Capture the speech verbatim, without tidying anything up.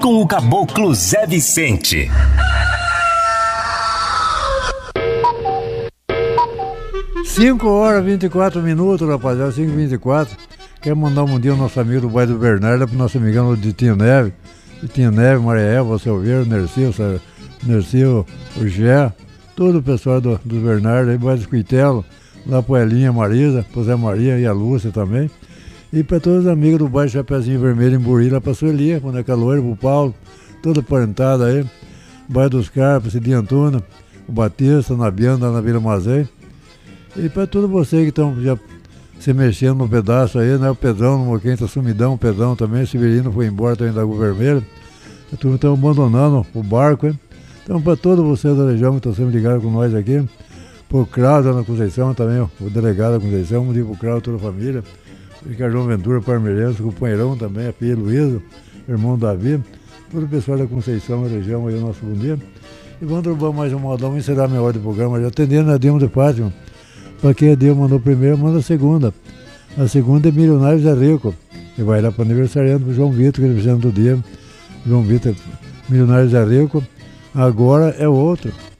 com o Caboclo Zé Vicente. cinco horas e vinte e quatro minutos, rapaziada, cinco e vinte e quatro. Quero mandar um bom dia ao nosso amigo do bairro do Bernardo, pro nosso amigão de Tinho Neve, de Tinho Neve, Maria Elva, Silveira, Nercio, Nercio, o Gé, todo o pessoal do, do Bernardo, aí, bairro do Cuitelo, lá pro Elinha, Marisa, pro Zé Maria e a Lúcia também. E para todos os amigos do bairro Chapeuzinho Vermelho em Buri, lá pra Sueli, quando é caloeiro, pro Paulo, toda parentada aí, bairro dos Carpos, Cidinha Antuna, o Batista, na Bianda, na Vila Mazei. E para todos vocês que estão já se mexendo no pedaço aí, né? O Pedrão no Moquém tá sumidão, o Pedrão também, o Severino foi embora também da Lagoa Vermelha. A turma estão abandonando o barco, hein? Então para todos vocês da região que estão sempre ligados com nós aqui, pro Craudio na Conceição também, o delegado da Conceição, um dia pro Craudio, toda a família, o Ricardão Ventura, Parmeirense, o companheirão também, a filha Luísa, o irmão Davi, todo o pessoal da Conceição, a região aí, o nosso bom dia. E vamos derrubar mais um modão, encerrar a minha hora de programa, já atendendo a Dilma de Fátima. Para quem a Deus mandou primeiro, manda a segunda. A segunda é Milionários é Rico. E vai lá para o aniversariante do João Vitor, que é aniversariante do dia. João Vitor, Milionários é Rico. Agora é outro.